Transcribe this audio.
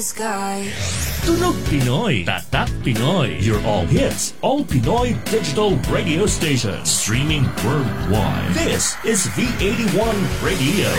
Sky. Tunog Pinoy, Tatak Pinoy. Your all hits, all Pinoy digital radio station. Streaming worldwide. This is V81 Radio.